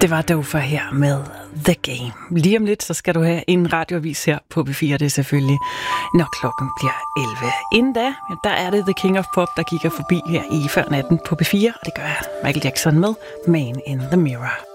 Det var Dofa her med The Game. Lige om lidt, så skal du have en radioavis her på P4. Det er selvfølgelig, når klokken bliver 11. Inden da, der er det The King of Pop, der kigger forbi her i Før Natten på P4. Og det gør Michael Jackson med Man in the Mirror.